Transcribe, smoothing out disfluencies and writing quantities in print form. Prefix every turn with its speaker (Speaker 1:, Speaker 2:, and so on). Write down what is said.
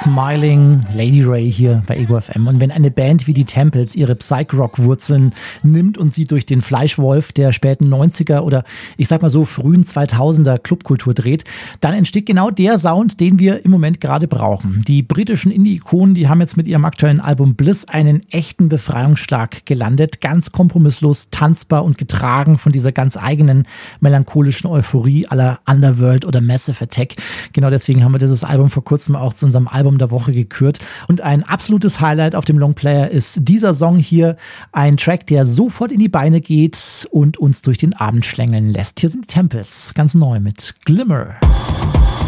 Speaker 1: Smiling, Lady Ray hier bei Ego FM. Und wenn eine Band wie die Temples ihre Psych-Rock-Wurzeln nimmt und sie durch den Fleischwolf der späten 90er oder ich sag mal so frühen 2000er Clubkultur dreht, dann entsteht genau der Sound, den wir im Moment gerade brauchen. Die britischen Indie-Ikonen, die haben jetzt mit ihrem aktuellen Album Bliss einen echten Befreiungsschlag gelandet. Ganz kompromisslos, tanzbar und getragen von dieser ganz eigenen melancholischen Euphorie aller Underworld oder Massive Attack. Genau deswegen haben wir dieses Album vor kurzem auch zu unserem Album der Woche gekürt. Und ein absolutes Highlight auf dem Longplayer ist dieser Song hier. Ein Track, der sofort in die Beine geht und uns durch den Abend schlängeln lässt. Hier sind die Temples, ganz neu mit Glimmer.